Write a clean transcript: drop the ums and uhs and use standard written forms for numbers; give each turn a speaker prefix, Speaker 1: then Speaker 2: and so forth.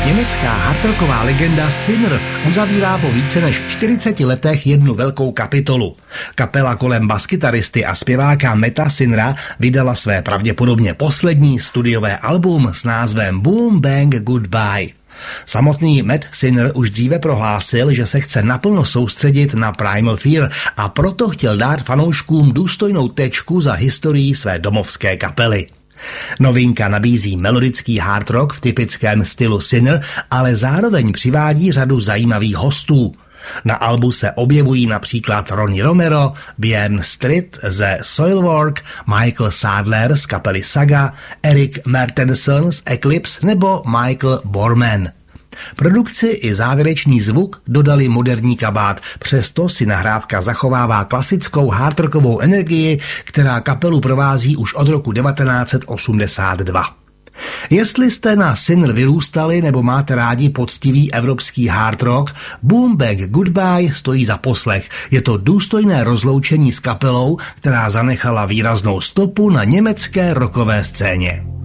Speaker 1: Německá hardrocková legenda Sinner uzavírá po více než 40 letech jednu velkou kapitolu. Kapela kolem baskytaristy a zpěváka Metta Sinnera vydala své pravděpodobně poslední studiové album s názvem Boom Bang Goodbye. Samotný Matt Sinner už dříve prohlásil, že se chce naplno soustředit na Primal Fear a proto chtěl dát fanouškům důstojnou tečku za historii své domovské kapely. Novinka nabízí melodický hard rock v typickém stylu Sinner, ale zároveň přivádí řadu zajímavých hostů. Na albu se objevují například Ronnie Romero, Björn Strid ze Soilwork, Michael Sadler z kapely Saga, Erik Mortensen z Eclipse nebo Michael Borman. Produkci i závěrečný zvuk dodali moderní kabát, přesto si nahrávka zachovává klasickou hardrockovou energii, která kapelu provází už od roku 1982. Jestli jste na Sinner vyrůstali nebo máte rádi poctivý evropský hard rock, Boom Bang Goodbye stojí za poslech. Je to důstojné rozloučení s kapelou, která zanechala výraznou stopu na německé rockové scéně.